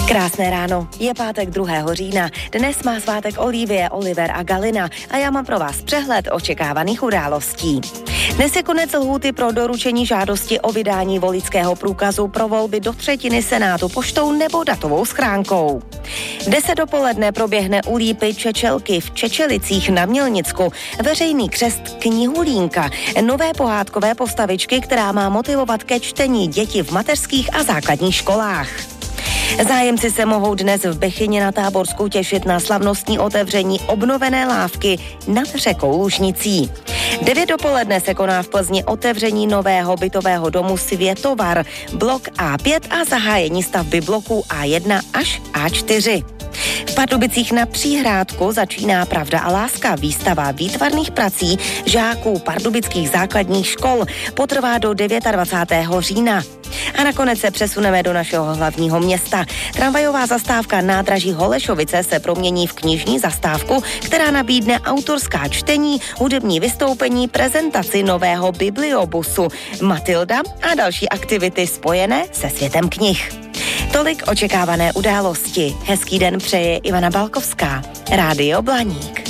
Krásné ráno, je pátek 2. října. Dnes má svátek Olivie, Oliver a Galina a já mám pro vás přehled očekávaných událostí. Dnes je konec lhůty pro doručení žádosti o vydání voličského průkazu pro volby do třetiny Senátu poštou nebo datovou schránkou. V 10 dopoledne proběhne u Lípy Čečelky v Čečelicích na Mělnicku veřejný křest Knihulínka, nové pohádkové postavičky, která má motivovat ke čtení děti v mateřských a základních školách. Zájemci se mohou dnes v Bechyni na Táborsku těšit na slavnostní otevření obnovené lávky nad řekou Lužnicí. 9 dopoledne se koná v Plzni otevření nového bytového domu Světovar, blok A5 a zahájení stavby bloků A1 až A4. V Pardubicích na Příhrádku začíná Pravda a láska, výstava výtvarných prací žáků pardubických základních škol. Potrvá do 29. října. A nakonec se přesuneme do našeho hlavního města. Tramvajová zastávka nádraží Holešovice se promění v knižní zastávku, která nabídne autorská čtení, hudební vystoupení, prezentaci nového bibliobusu Matilda a další aktivity spojené se světem knih. Tolik očekávané události. Hezký den přeje Ivana Balkovská. Rádio Blaník.